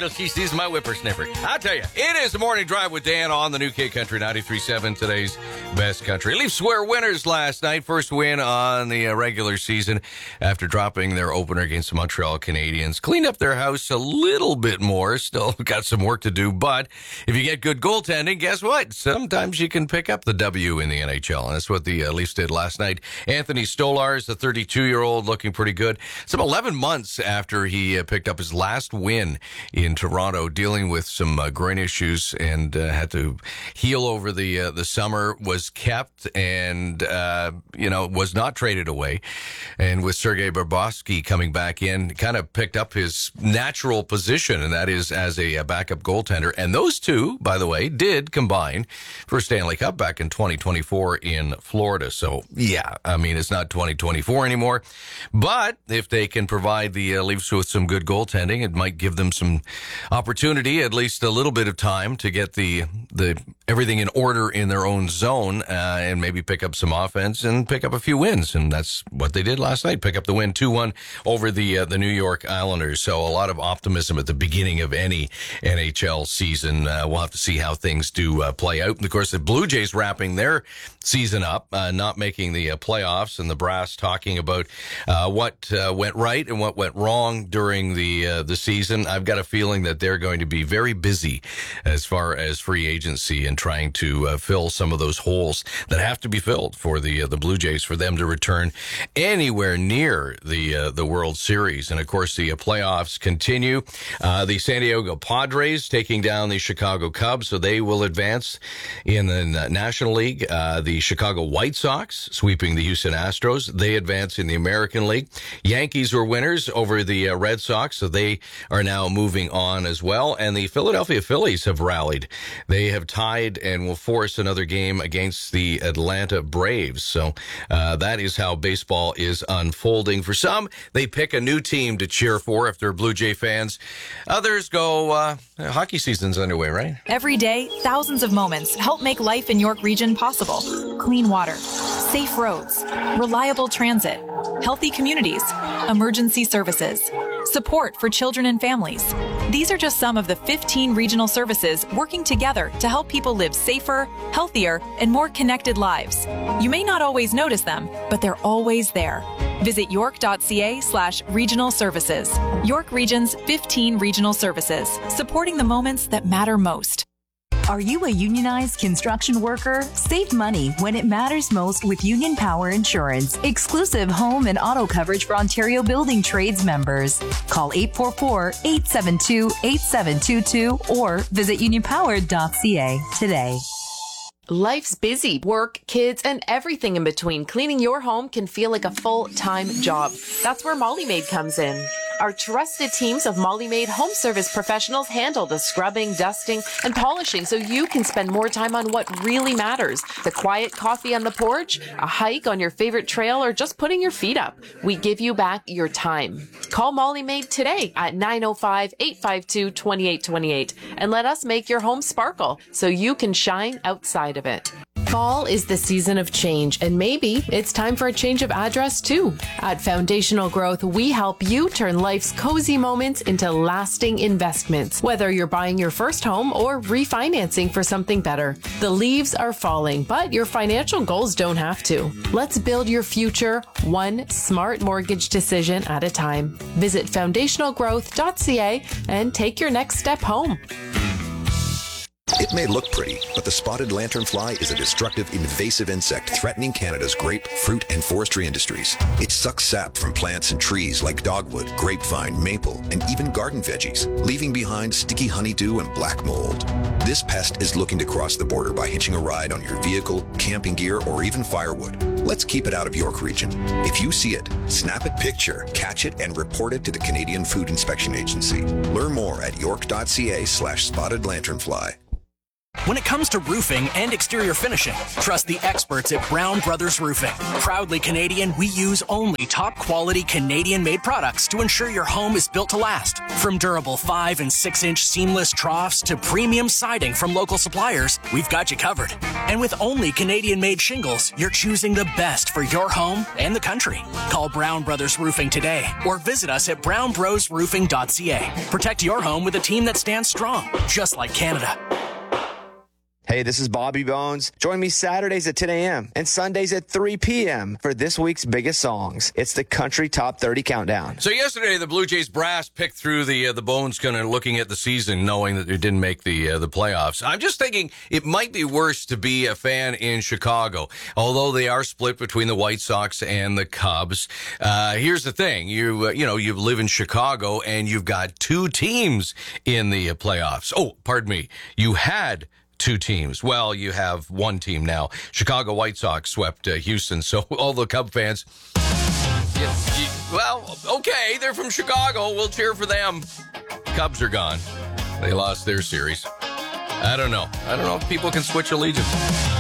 till she sees my whippersnapper. I'll tell you, it is the Morning Drive with Dan on the new K Country 93.7, today's best country. Leafs were winners last night. First win on the regular season after dropping their opener against the Montreal Canadiens. Cleaned up their house a little bit more. Still got some work to do, but if you get good goaltending, guess what? Sometimes you can pick up the W in the NHL, and that's what the Leafs did last night. Anthony Stolarz, the 32-year-old, looking pretty good. Some 11 months after he picked up his last win in Toronto, dealing with some groin issues and had to heal over the summer, was kept and, was not traded away. And with Sergei Bobrovsky coming back in, kind of picked up his natural position, and that is as a backup goaltender. And those two, by the way, did combine for Stanley Cup back in 2024 in Florida. So, yeah, I mean, it's not 2024 anymore. But if they can provide the Leafs with some good goaltending, it might give them some opportunity, at least a little bit of time to get the everything in order in their own zone, and maybe pick up some offense and pick up a few wins. And that's what they did last night. Pick up the win 2-1 over the New York Islanders. So a lot of optimism at the beginning of any NHL season. We'll have to see how things do play out. And of course, the Blue Jays wrapping their season up, not making the playoffs, and the brass talking about what went right and what went wrong during the season. I've got a feeling that they're going to be very busy as far as free agency and trying to fill some of those holes that have to be filled for the Blue Jays, for them to return anywhere near the World Series. And of course, the playoffs continue. The San Diego Padres taking down the Chicago Cubs, so they will advance in the National League. The Chicago White Sox sweeping the Houston Astros. They advance in the American League. Yankees were winners over the Red Sox, so they are now moving on as well. And the Philadelphia Phillies have rallied. They have tied and will force another game against the Atlanta Braves. So that is how baseball is unfolding. For some, they pick a new team to cheer for if they're Blue Jay fans. Others go, hockey season's underway, right? Every day, thousands of moments help make life in York Region possible. Clean water, safe roads, reliable transit, healthy communities, emergency services, support for children and families. These are just some of the 15 regional services working together to help people live safer, healthier, and more connected lives. You may not always notice them, but they're always there. Visit york.ca/regional services. York Region's 15 regional services, supporting the moments that matter most. Are you a unionized construction worker? Save money when it matters most with Union Power Insurance. Exclusive home and auto coverage for Ontario Building Trades members. Call 844-872-8722 or visit unionpower.ca today. Life's busy. Work, kids, and everything in between. Cleaning your home can feel like a full-time job. That's where Molly Maid comes in. Our trusted teams of Molly Maid home service professionals handle the scrubbing, dusting, and polishing so you can spend more time on what really matters. The quiet coffee on the porch, a hike on your favorite trail, or just putting your feet up. We give you back your time. Call Molly Maid today at 905-852-2828 and let us make your home sparkle so you can shine outside of it. Fall is the season of change, and maybe it's time for a change of address too. At Foundational Growth, we help you turn life's cozy moments into lasting investments, whether you're buying your first home or refinancing for something better. The leaves are falling, but your financial goals don't have to. Let's build your future one smart mortgage decision at a time. Visit foundationalgrowth.ca and take your next step home. It may look pretty, but the spotted lanternfly is a destructive, invasive insect threatening Canada's grape, fruit, and forestry industries. It sucks sap from plants and trees like dogwood, grapevine, maple, and even garden veggies, leaving behind sticky honeydew and black mold. This pest is looking to cross the border by hitching a ride on your vehicle, camping gear, or even firewood. Let's keep it out of York Region. If you see it, snap a picture, catch it, and report it to the Canadian Food Inspection Agency. Learn more at york.ca/spotted lanternfly. When it comes to roofing and exterior finishing, trust the experts at Brown Brothers Roofing. Proudly Canadian, we use only top-quality Canadian-made products to ensure your home is built to last. From durable 5- and 6-inch seamless troughs to premium siding from local suppliers, we've got you covered. And with only Canadian-made shingles, you're choosing the best for your home and the country. Call Brown Brothers Roofing today or visit us at brownbrosroofing.ca. Protect your home with a team that stands strong, just like Canada. Hey, this is Bobby Bones. Join me Saturdays at 10 a.m. and Sundays at 3 p.m. for this week's biggest songs. It's the Country Top 30 Countdown. So yesterday, the Blue Jays brass picked through the Bones, kind of looking at the season, knowing that they didn't make the playoffs. I'm just thinking it might be worse to be a fan in Chicago, although they are split between the White Sox and the Cubs. Here's the thing: you live in Chicago and you've got two teams in the playoffs. Oh, pardon me, you had two teams. Well, you have one team now. Chicago White Sox swept Houston, so all the Cub fans, well, okay, they're from Chicago. We'll cheer for them. Cubs are gone. They lost their series. I don't know if people can switch allegiance.